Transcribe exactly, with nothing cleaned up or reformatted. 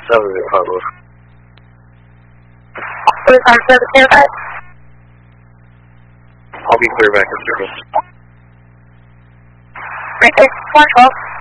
seven zero, Harlow. Police on seven zero five. I'll be clear back in service. Right there, one twelve.